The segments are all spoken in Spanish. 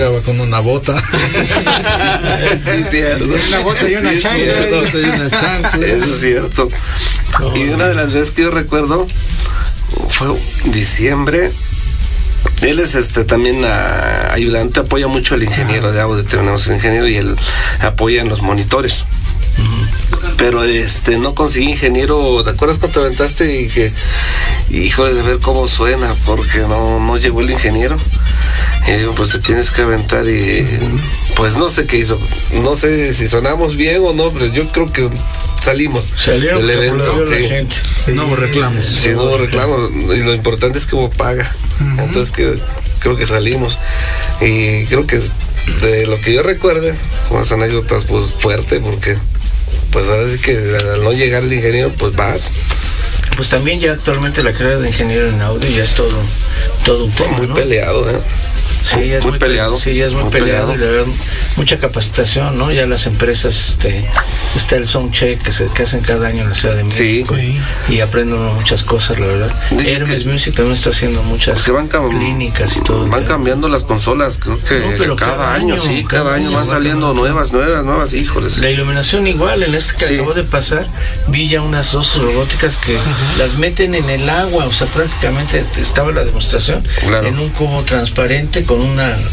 Con una bota. Sí, cierto. Una bota y una chancla. Eso es cierto. Y una de las veces que yo recuerdo fue diciembre. Él es también ayudante, apoya mucho al ingeniero de audio. Tenemos ingeniero y él apoya en los monitores. Pero no conseguí ingeniero. ¿Te acuerdas cuando te aventaste y que, híjole, de ver cómo suena? Porque no llegó el ingeniero. Y digo, pues te tienes que aventar y pues no sé qué hizo. No sé si sonamos bien o no, pero yo creo que salimos del evento. Sí. Sí. No hubo reclamos. Sí, no hubo reclamos. Y lo importante es que hubo paga. Entonces creo que salimos. Y creo que de lo que yo recuerde, son las anécdotas pues fuerte, porque pues ahora sí que al no llegar el ingeniero, pues vas. Pues también ya actualmente la carrera de ingeniero en audio ya es todo un tema, muy ¿no? Peleado, ¿eh? Sí, ya es muy peleado. Sí, ya es muy peleado. Y le dan mucha capacitación, ¿no? Ya las empresas, está el soundcheck que hacen cada año en la Ciudad de México. Sí. Y aprenden muchas cosas, la verdad. Hermes Music también está haciendo muchas clínicas y todo. Van cambiando las consolas, creo que cada año van saliendo nuevas, híjoles. La iluminación igual, en este que acabo de pasar, vi ya unas 2 robóticas que las meten en el agua, o sea, prácticamente estaba la demostración en un cubo transparente con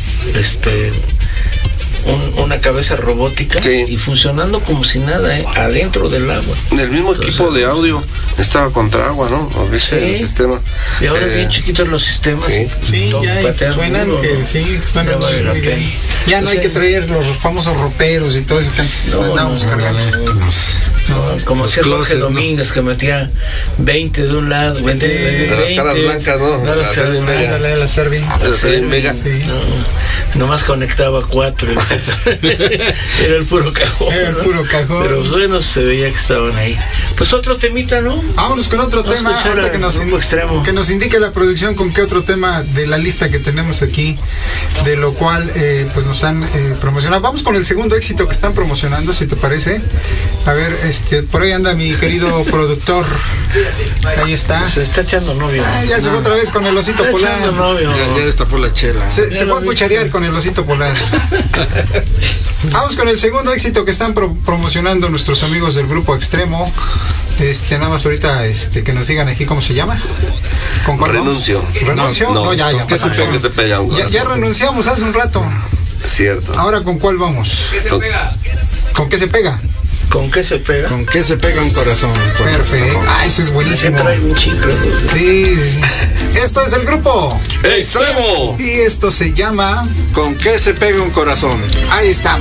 una cabeza robótica y funcionando como si nada, adentro del agua. El mismo equipo de audio estaba contra agua, ¿no? ¿Viste el sistema? Y ahora bien chiquitos los sistemas. Sí, ya suenan suenan muy bien. Ya no hay que traer los famosos roperos y todo eso que andábamos cargando. Como hacía Jorge Domínguez, que metía 20 de un lado, 20 de las caras blancas, ¿no? La Servin Vega. Nomás conectaba 4. Era el puro cajón. Pero bueno, se veía que estaban ahí. Pues otro temita, ¿no? Vámonos con otro tema. Ahorita que nos indique la producción con qué otro tema de la lista que tenemos aquí, de lo cual pues nos han promocionado. Vamos con el segundo éxito que están promocionando, si te parece. A ver, por ahí anda mi querido productor. Ahí está. Se está echando novio. Ya se fue otra vez con el osito polar. Ya destapó la chela. Se fue a cucharear con el osito polar. Vamos con el segundo éxito que están promocionando nuestros amigos del grupo Extremo. Nada más ahorita que nos digan aquí cómo se llama. ¿Con cuál Renuncio. ¿Renuncio? No, ya. Ya renunciamos hace un rato. Cierto. Ahora, ¿con cuál vamos? ¿Con qué se pega? ¿Con qué se pega? ¿Con qué se pega un corazón? Perfecto. Eso es buenísimo. Sí. Esto es el grupo Extremo. Y esto se llama ¿Con qué se pega un corazón? Ahí está.